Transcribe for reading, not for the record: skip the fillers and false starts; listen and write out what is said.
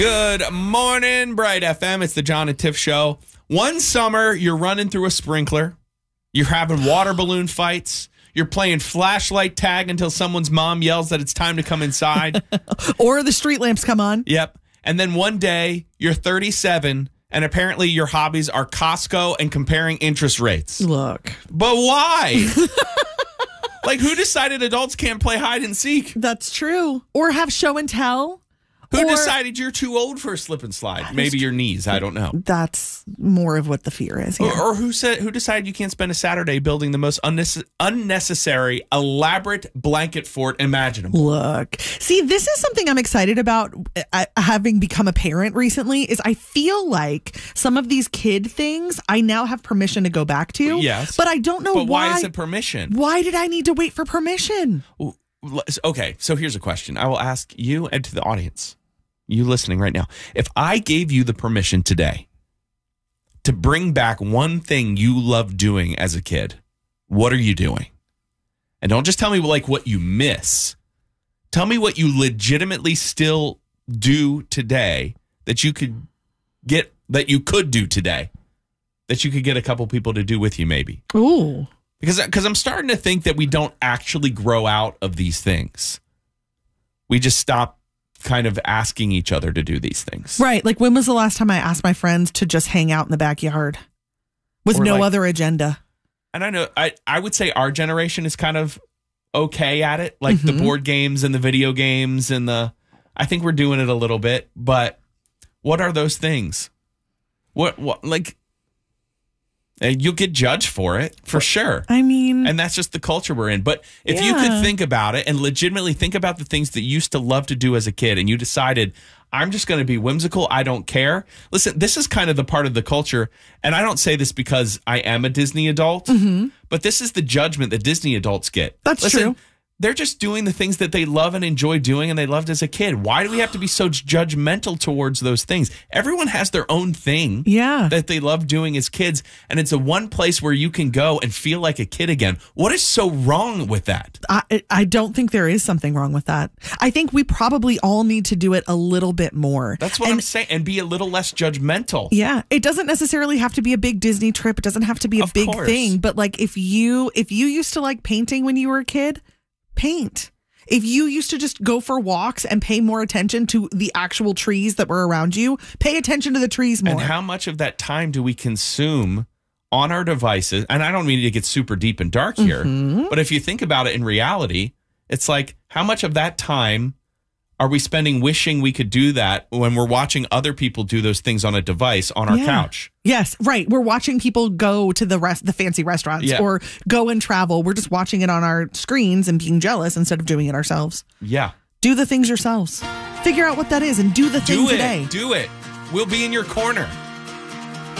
Good morning, Bright FM. It's the John and Tiff Show. One summer, you're running through a sprinkler. You're having water balloon fights. You're playing flashlight tag until someone's mom yells that it's time to come inside. Or the street lamps come on. Yep. And then one day, you're 37, and apparently your hobbies are Costco and comparing interest rates. Look. But why? Like, who decided adults can't play hide and seek? That's true. Or have show and tell. Who decided you're too old for a slip and slide? Maybe your knees. I don't know. That's more of what the fear is. Yeah. Or who decided you can't spend a Saturday building the most unnecessary, elaborate blanket fort imaginable? Look. See, this is something I'm excited about having become a parent recently is I feel like some of these kid things I now have permission to go back to. Yes. But I don't know why. But why is it permission? Why did I need to wait for permission? Okay, so here's a question. I will ask you and to the audience. You listening right now. If I gave you the permission today to bring back one thing you loved doing as a kid, what are you doing? And don't just tell me like what you miss. Tell me what you legitimately still do today that you could do today that you could get a couple people to do with you maybe. Ooh. Because I'm starting to think that we don't actually grow out of these things. We just stop kind of asking each other to do these things. Right. Like, when was the last time I asked my friends to just hang out in the backyard with no other agenda? And I know, I would say our generation is kind of okay at it. Like the board games and the video games and I think we're doing it a little bit. But what are those things? What like, you'll get judged for it, for sure. I mean... And that's just the culture we're in. But if you could think about it and legitimately think about the things that you used to love to do as a kid and you decided, I'm just going to be whimsical, I don't care. Listen, this is kind of the part of the culture, and I don't say this because I am a Disney adult, but this is the judgment that Disney adults get. That's true. They're just doing the things that they love and enjoy doing and they loved as a kid. Why do we have to be so judgmental towards those things? Everyone has their own thing that they love doing as kids, and it's the one place where you can go and feel like a kid again. What is so wrong with that? I don't think there is something wrong with that. I think we probably all need to do it a little bit more. That's what I'm saying, and be a little less judgmental. Yeah, it doesn't necessarily have to be a big Disney trip. It doesn't have to be a big thing. But like, if you used to like painting when you were a kid, paint. If you used to just go for walks and pay more attention to the actual trees that were around you, pay attention to the trees more. And how much of that time do we consume on our devices? And I don't mean to get super deep and dark here, but if you think about it in reality, it's like, how much of that time are we spending wishing we could do that when we're watching other people do those things on a device on our couch? Yes, right. We're watching people go to the fancy restaurants or go and travel. We're just watching it on our screens and being jealous instead of doing it ourselves. Yeah. Do the things yourselves. Figure out what that is and do the thing today. Do it. We'll be in your corner.